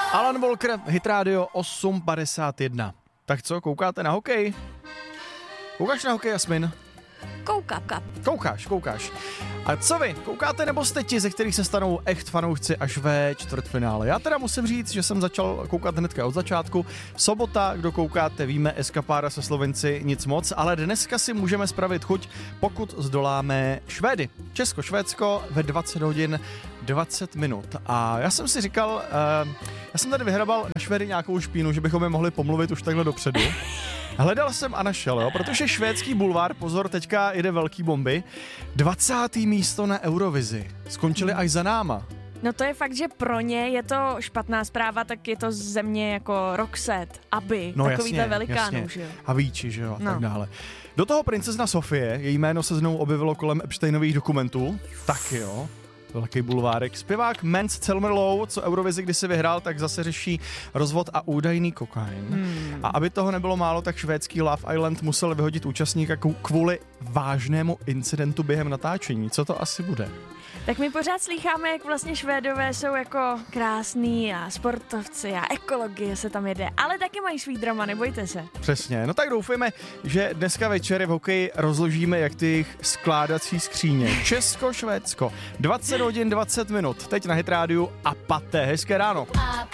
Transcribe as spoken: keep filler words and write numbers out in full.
Alan Walker, Hit Radio osm padesát jedna. Tak co, koukáte na hokej? Koukáš na hokej, Jasmin? Koukám, kap. Koukáš, koukáš. A co vy? Koukáte nebo jste ti, ze kterých se stanou echt fanoušci až ve čtvrtfinále? Já teda musím říct, že jsem začal koukat hnedka od začátku. Sobota, kdo koukáte, víme, eskapáda se Slovenci, nic moc, ale dneska si můžeme spravit chuť, pokud zdoláme Švédy. Česko-Švédsko ve dvacet hodin dvacet minut. A já jsem si říkal, uh, já jsem tady vyhrabal na Švédy nějakou špínu, že bychom je mohli pomluvit už takhle dopředu. Hledal jsem a našel, jo, protože švédský bulvár, pozor, teďka jde velký bomby, dvacáté místo na Eurovizi. Skončili až za náma. No to je fakt, že pro ně je to špatná zpráva, tak je to země jako Roxette, Aby, no, takovýhle velikánů, že jo. A Víči, že jo, a no. tak dále. Do toho princezna Sofie, její jméno se znovu objevilo kolem Epsteinových dokumentů, taky jo. Velký bulvárek. Zpěvák Mance Zelmerlöw, co Eurovizi kdysi vyhrál, tak zase řeší rozvod a údajný kokain. Hmm. A aby toho nebylo málo, tak švédský Love Island musel vyhodit účastníka kvůli vážnému incidentu během natáčení. Co to asi bude? Tak my pořád slýcháme, jak vlastně Švédové jsou jako krásný a sportovci a ekologie se tam jede, ale taky mají svý drama, nebojte se. Přesně, no tak doufejme, že dneska večer v hokeji rozložíme jak ty jejich skládací skříně. Česko, Švédsko, dvacet hodin dvacet minut, teď na Hit Rádiu a paté, hezké ráno.